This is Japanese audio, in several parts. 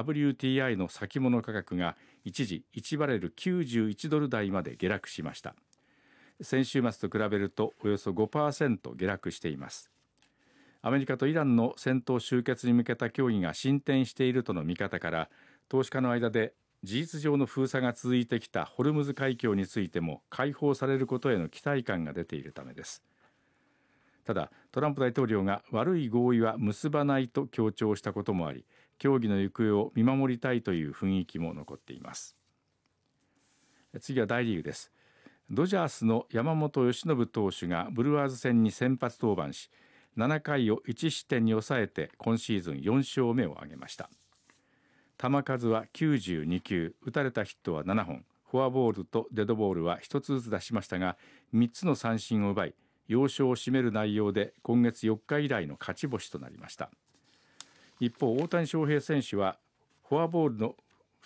WTI の先物価格が一時1バレル91ドル台まで下落しました。先週末と比べるとおよそ 5% 下落しています。アメリカとイランの戦闘終結に向けた協議が進展しているとの見方から、投資家の間で事実上の封鎖が続いてきたホルムズ海峡についても解放されることへの期待感が出ているためです。ただトランプ大統領が悪い合意は結ばないと強調したこともあり、協議の行方を見守りたいという雰囲気も残っています。次は大リーグです。ドジャースの山本由伸投手がブルワーズ戦に先発登板し、7回を1失点に抑えて今シーズン4勝目を挙げました。球数は92球、打たれたヒットは7本、フォアボールとデッドボールは1つずつ出しましたが、3つの三振を奪い要所を締める内容で今月4日以来の勝ち星となりました。一方、大谷翔平選手はフォアボール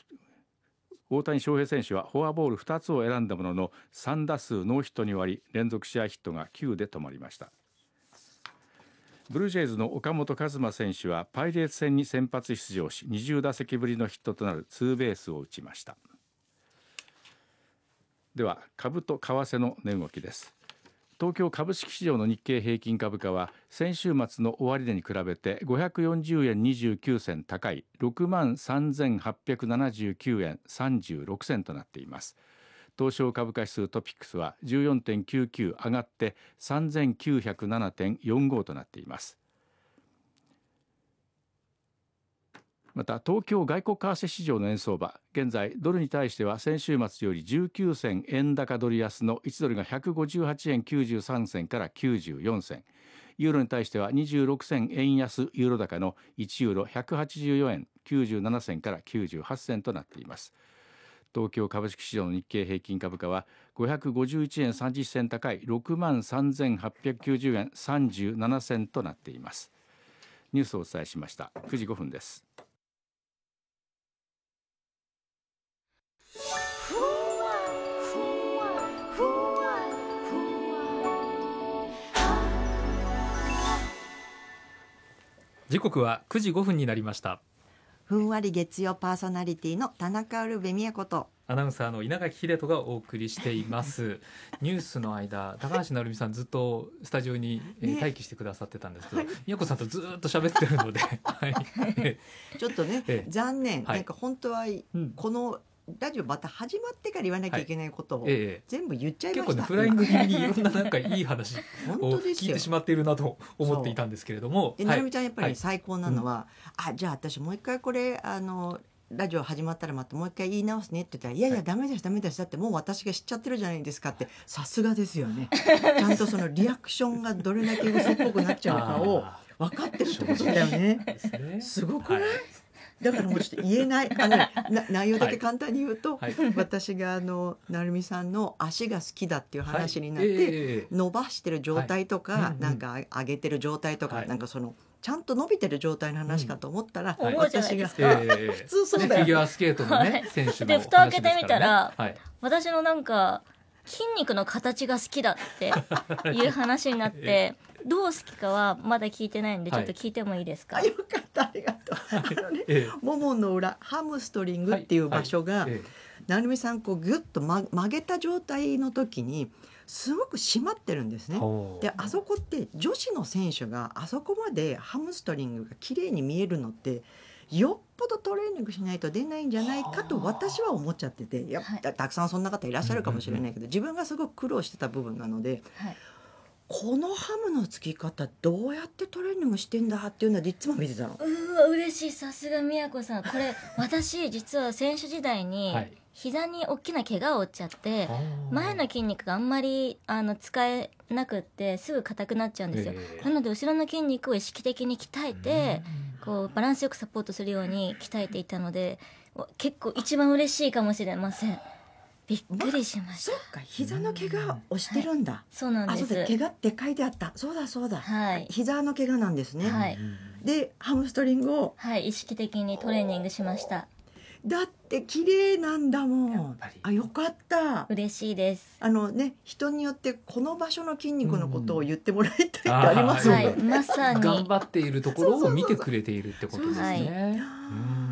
2つを選んだものの3打数ノーヒットに終わり、連続試合ヒットが9で止まりました。ブルージェイズの岡本和真選手はパイレーツ戦に先発出場し、20打席ぶりのヒットとなるツーベースを打ちました。では株と為替の値動きです。東京株式市場の日経平均株価は先週末の終値に比べて540円29銭高い 63,879 円36銭となっています。東証株価指数トピックスは 14.99 上がって3907.45 となっています。また東京外国為替市場の円相場、現在ドルに対しては先週末より19銭円高ドル安の1ドルが158円93銭から94銭、ユーロに対しては26銭円安ユーロ高の1ユーロ184円97銭から98銭となっています。東京株式市場の日経平均株価は551円30銭高い 63,890 円37銭となっています。ニュースをお伝えしました。9時5分です。 時刻は9時5分になりました。 ふんわり月曜パーソナリティの田中ウルヴェ宮子とアナウンサーの稲垣秀人がお送りしていますニュースの間、高橋成美さんずっとスタジオに、待機してくださってたんですけど、宮子さんとずっと喋ってるので、はい、 ちょっとね、残念、 はい、 なんか本当はこのラジオまた始まってから言わなきゃいけないことを全部言っちゃいました。 結構ね、フライング気味にいろんななんかいい話を聞いてしまっているなと思っていたんですけれども、 なるみちゃんやっぱり最高なのは、じゃあ私もう一回これラジオ始まったらまたもう一回言い直すねって言ったら、いやいやダメですダメです、だってもう私が知っちゃってるじゃないですかって、さすがですよね。ちゃんとそのリアクションがどれだけ嘘っぽくなっちゃうのかを分かってるってことだよね。すごくない？だからもうちょっと言えない内容だけ簡単に言うと、私が成美さんの足が好きだっていう話になって、伸ばしてる状態とか、なんか上げてる状態とか、なんかそのちゃんと伸びてる状態の話かと思ったら、私が普通そうだよ、 フィギュアスケートのね、選手の話ですからね。 で蓋開けてみたら、私のなんか筋肉の形が好きだっていう話になってどう好きかはまだ聞いてないんで、ちょっと聞いてもいいですか？ よかった、ありがとう。ももの裏ハムストリングっていう場所が、成美さんこうギュッと曲げた状態の時にすごく締まってるんですね。であそこって女子の選手があそこまでハムストリングが綺麗に見えるのってよっぽどトレーニングしないと出ないんじゃないかと私は思っちゃってて、たくさんそんな方いらっしゃるかもしれないけど、自分がすごく苦労してた部分なので、このハムのつき方どうやってトレーニングしてんだっていうのでいつも見てたの。 嬉しい、さすが宮子さん。これ私実は選手時代に膝に大きな怪我を負っちゃって、前の筋肉があんまり使えなくってすぐ硬くなっちゃうんですよ。なので後ろの筋肉を意識的に鍛えて、こうバランスよくサポートするように鍛えていたので、結構一番嬉しいかもしれません。びっくりしました。 そっか、膝の怪我をしてるんだ。 そうなんです。 怪我って書いてあった。そうだそうだ、膝の怪我なんですね。でハムストリングを、 意識的にトレーニングしました。 だって綺麗なんだもん。よかった。 嬉しいです。 人によってこの場所の筋肉のことを言ってもらいたいってありますよね。 まさに頑張っているところを見てくれているってことですね。